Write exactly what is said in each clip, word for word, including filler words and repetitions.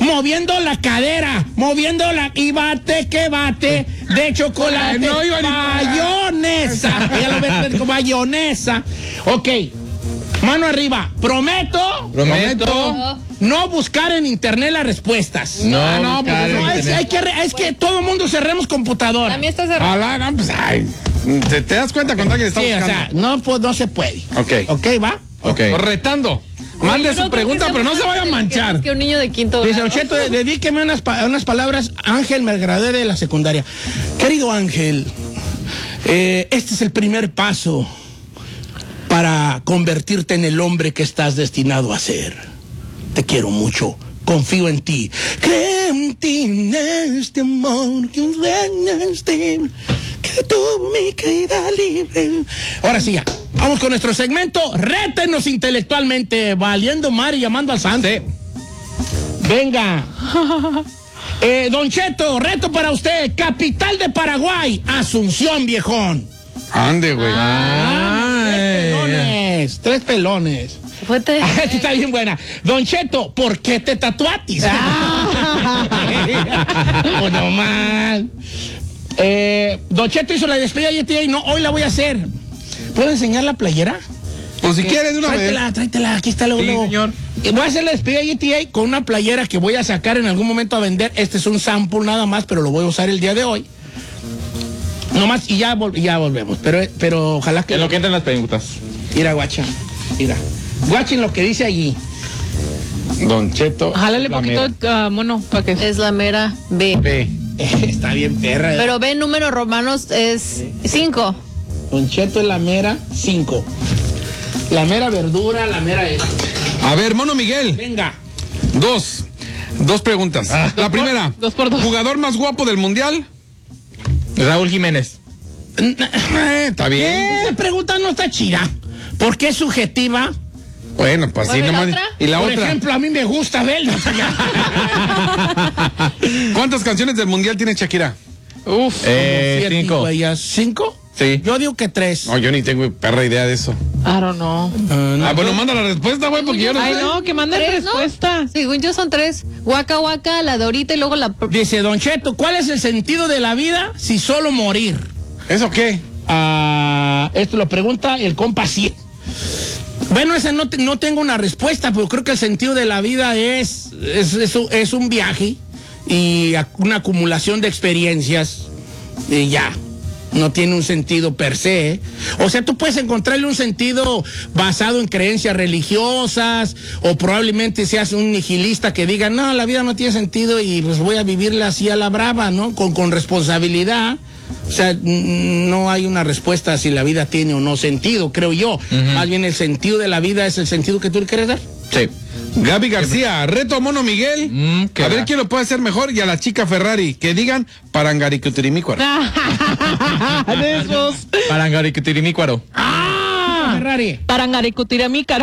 moviendo la cadera, moviendo la... Y bate que bate de chocolate. No, mayonesa. Ya lo ves como mayonesa. Ok. Mano arriba. Prometo. Prometo. No buscar en internet las respuestas. No, no, pues, no es, hay que, es que todo el mundo cerremos computadora. A mí está cerrado. Ah, no, pues, ay, ¿te, ¿Te das cuenta cuando alguien está Sí, buscando? o sea, no, pues, no se puede. Ok. Ok, ¿va? Ok. O retando. Mande su pregunta, pero no se vaya a manchar. Es que un niño de quinto Dice, grado. Cheto, dedíqueme unas, pa unas palabras. Ángel, me gradué de la secundaria. Querido Ángel, eh, este es el primer paso para convertirte en el hombre que estás destinado a ser. Te quiero mucho, confío en ti. Creo en ti, en este amor que un sueño este, que tuvo mi caída libre. Ahora sí, ya. Vamos con nuestro segmento. Rétenos intelectualmente, valiendo mar y llamando al santo. Sí. Venga. Eh, Don Cheto, reto para usted. Capital de Paraguay, Asunción, viejón. Ande, güey. Ah, tres pelones. Tres pelones. Fuerte. Ah, esta está bien buena. Don Cheto, ¿por qué te tatuatis? Ah. Oh, no mal. Eh, Don Cheto hizo la despedida y no, hoy la voy a hacer. ¿Puedo enseñar la playera? Pues si quieres, una vez. Tráetela, tráetela, aquí está luego. Sí, señor. Y voy a hacer la despedida G T A con una playera que voy a sacar en algún momento a vender. Este es un sample nada más, pero lo voy a usar el día de hoy. Nomás, y ya, vol ya volvemos. Pero, pero ojalá que... En lo que entran las preguntas. Mira, guacha, mira. Guachen lo que dice allí. Don Cheto. Jálale poquito, uh, mono, para que... Es la mera B. B. Está bien perra. Pero B, números romanos es cinco. Don Cheto es la mera cinco. La mera verdura, la mera... A ver, Mono Miguel. Venga. Dos. Dos preguntas. Ah, la primera. Dos por dos. ¿Jugador más guapo del mundial? Raúl Jiménez. Eh, está bien. Esa pregunta no está chida. ¿Por qué es subjetiva? Bueno, pues así ¿Cuál es la nomás. otra? Y la Por otra. ejemplo, a mí me gusta verla. ¿Cuántas canciones del mundial tiene Shakira? Uf. Eh, Siete, cinco. güeyas. ¿Cinco? Sí. Yo digo que tres. No, yo ni tengo perra idea de eso. I don't know. Uh, no. Ah, bueno, manda la respuesta, güey, porque yo no Ay, sé. no, que manden ¿Tres, no? respuesta. Según yo son tres. Waka Waka, la de ahorita y luego la... Dice Don Cheto, ¿cuál es el sentido de la vida si solo morir? ¿Eso qué? Ah, esto lo pregunta el compa cien. Bueno, esa no, te, no tengo una respuesta, pero creo que el sentido de la vida es, es, es, es un viaje y una acumulación de experiencias y ya. No tiene un sentido per se. O sea, tú puedes encontrarle un sentido basado en creencias religiosas o probablemente seas un nihilista que diga, no, la vida no tiene sentido y pues voy a vivirla así a la brava, ¿no? Con, con responsabilidad. O sea, no hay una respuesta si la vida tiene o no sentido, creo yo. Uh-huh. Más bien el sentido de la vida es el sentido que tú le quieres dar. Sí. Gaby García, reto a Mono Miguel. Mm, a ver va. quién lo puede hacer mejor y a la chica Ferrari que digan Parangaricutirimícuaro. De esos. Parangaricutirimícuaro. ¡Ah! Ferrari. Parangaricutiramícaro.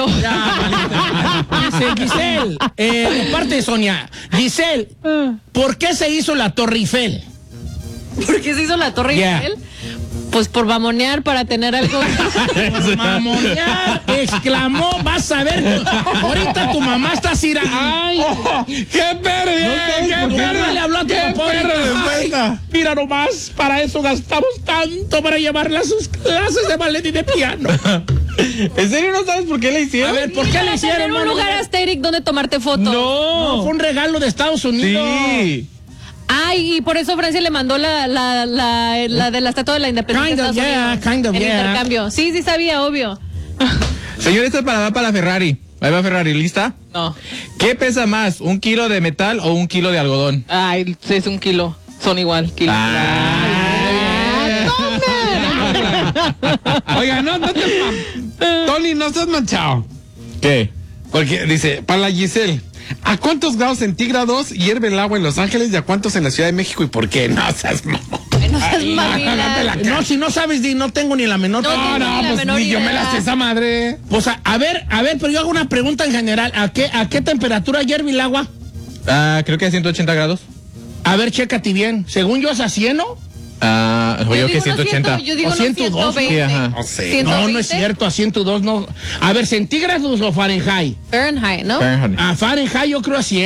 Dice Giselle, eh, de parte de Sonia. Giselle, ¿por qué se hizo la Torre Eiffel? ¿Por qué se hizo la Torre Yeah. Eiffel? Pues por mamonear para tener algo. Mamonear, exclamó, vas a ver, ahorita tu mamá está así, ay, ¡Qué pérdida! no, ¡Qué tu mamá pérdida! le habló a tu ¡Qué papá ahorita, pérdida de ay, respuesta! mira nomás, para eso gastamos tanto para llevarla a sus clases de ballet y de piano. ¿En serio no sabes por qué le hicieron? A ver, ¿por qué le hicieron? Tener un mono? lugar asteric donde tomarte fotos. No, fue un regalo de Estados Unidos. Sí. Ay, y por eso Francia le mandó la, la, la, la de la Estatua de la Independencia Kind a of, Estados yeah, Unidos. kind of, en yeah. intercambio. Sí, sí sabía, obvio. Señor, esto es para, va para la Ferrari. Ahí va Ferrari, ¿lista? No. ¿Qué pesa más, un kilo de metal o un kilo de algodón? Ay, es un kilo. Son igual, kilo. Ah. Oiga, no, no te... Tony, no estás manchado. ¿Qué? Porque dice, para la Giselle, ¿a cuántos grados centígrados hierve el agua en Los Ángeles y a cuántos en la Ciudad de México y por qué? No seas mamón. Ay, no seas Ay, mamila. no, si no sabes, di, no tengo ni la menor. No, No, ni no, la pues menor ni yo me idea. la sé esa madre. Pues a, a ver, a ver, pero yo hago una pregunta en general. ¿A qué, a qué temperatura hierve el agua? Ah, creo que a ciento ochenta grados. A ver, chécate bien. Según yo es a cien, ¿no? Ah, yo, Yo que digo ciento ochenta. unos cien, yo digo O unos ciento dos, ciento veinte. sí, ajá. No sé. ciento No, no es veinte. cierto, a ciento dos no. A ver, centígrados o Fahrenheit. Fahrenheit, ¿no? Fahrenheit. A Fahrenheit yo creo a cien.